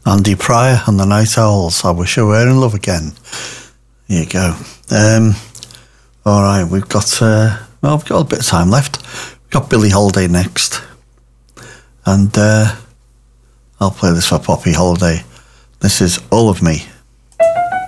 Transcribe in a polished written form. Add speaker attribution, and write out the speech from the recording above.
Speaker 1: Andy Pryor and the Night Owls. I Wish I Were in Love Again. There you go. All right, we've got we've got a bit of time left. We've got Billie Holiday next, and I'll play this for Poppy Holiday. This is All of Me.